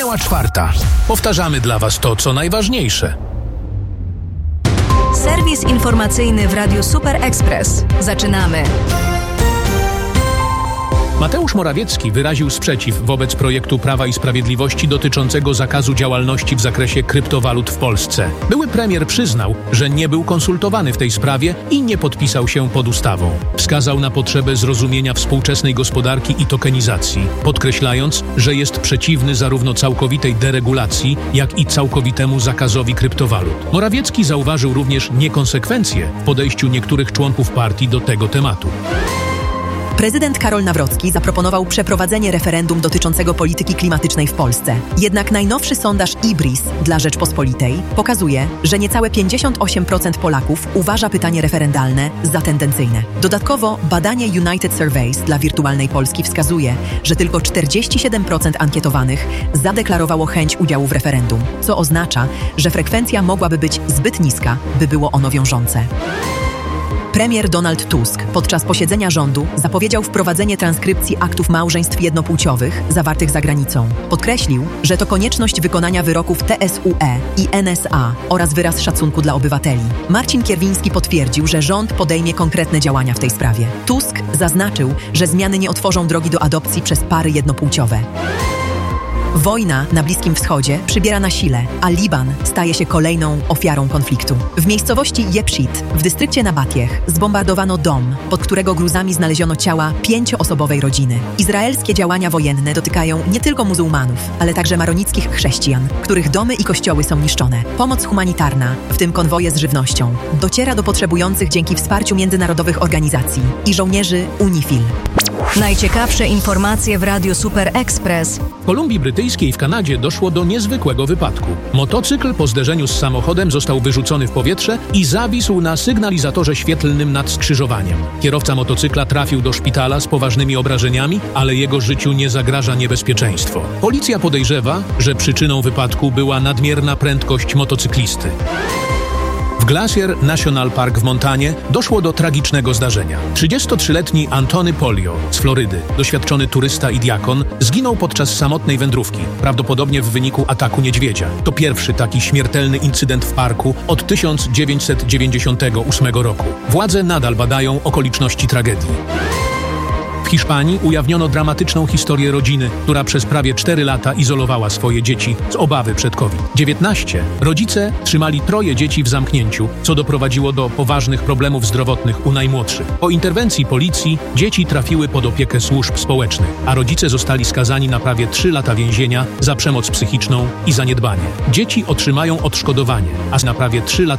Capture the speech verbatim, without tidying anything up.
Minęła czwarta. Powtarzamy dla Was to, co najważniejsze. Serwis informacyjny w Radiu Super Express. Zaczynamy. Mateusz Morawiecki wyraził sprzeciw wobec projektu Prawa i Sprawiedliwości dotyczącego zakazu działalności w zakresie kryptowalut w Polsce. Były premier przyznał, że nie był konsultowany w tej sprawie i nie podpisał się pod ustawą. Wskazał na potrzebę zrozumienia współczesnej gospodarki i tokenizacji, podkreślając, że jest przeciwny zarówno całkowitej deregulacji, jak i całkowitemu zakazowi kryptowalut. Morawiecki zauważył również niekonsekwencje w podejściu niektórych członków partii do tego tematu. Prezydent Karol Nawrocki zaproponował przeprowadzenie referendum dotyczącego polityki klimatycznej w Polsce. Jednak najnowszy sondaż IBRIS dla Rzeczpospolitej pokazuje, że niecałe pięćdziesiąt osiem procent Polaków uważa pytanie referendalne za tendencyjne. Dodatkowo badanie United Surveys dla Wirtualnej Polski wskazuje, że tylko czterdzieści siedem procent ankietowanych zadeklarowało chęć udziału w referendum, co oznacza, że frekwencja mogłaby być zbyt niska, by było ono wiążące. Premier Donald Tusk podczas posiedzenia rządu zapowiedział wprowadzenie transkrypcji aktów małżeństw jednopłciowych zawartych za granicą. Podkreślił, że to konieczność wykonania wyroków T S U E i N S A oraz wyraz szacunku dla obywateli. Marcin Kierwiński potwierdził, że rząd podejmie konkretne działania w tej sprawie. Tusk zaznaczył, że zmiany nie otworzą drogi do adopcji przez pary jednopłciowe. Wojna na Bliskim Wschodzie przybiera na sile, a Liban staje się kolejną ofiarą konfliktu. W miejscowości Jepsit w dystrykcie Nabatieh zbombardowano dom, pod którego gruzami znaleziono ciała pięcioosobowej rodziny. Izraelskie działania wojenne dotykają nie tylko muzułmanów, ale także maronickich chrześcijan, których domy i kościoły są niszczone. Pomoc humanitarna, w tym konwoje z żywnością, dociera do potrzebujących dzięki wsparciu międzynarodowych organizacji i żołnierzy UNIFIL. Najciekawsze informacje w Radiu Super Express. W Kolumbii Brytyjskiej w Kanadzie doszło do niezwykłego wypadku. Motocykl po zderzeniu z samochodem został wyrzucony w powietrze i zawisł na sygnalizatorze świetlnym nad skrzyżowaniem. Kierowca motocykla trafił do szpitala z poważnymi obrażeniami, ale jego życiu nie zagraża niebezpieczeństwo. Policja podejrzewa, że przyczyną wypadku była nadmierna prędkość motocyklisty. W Glacier National Park w Montanie doszło do tragicznego zdarzenia. trzydziestotrzyletni Antony Polio z Florydy, doświadczony turysta i diakon, zginął podczas samotnej wędrówki, prawdopodobnie w wyniku ataku niedźwiedzia. To pierwszy taki śmiertelny incydent w parku od tysiąc dziewięćset dziewięćdziesiątego ósmego roku. Władze nadal badają okoliczności tragedii. W Hiszpanii ujawniono dramatyczną historię rodziny, która przez prawie cztery lata izolowała swoje dzieci z obawy przed COVID dziewiętnaście. Rodzice trzymali troje dzieci w zamknięciu, co doprowadziło do poważnych problemów zdrowotnych u najmłodszych. Po interwencji policji dzieci trafiły pod opiekę służb społecznych, a rodzice zostali skazani na prawie trzy lata więzienia za przemoc psychiczną i zaniedbanie. Dzieci otrzymają odszkodowanie, a na prawie trzy lata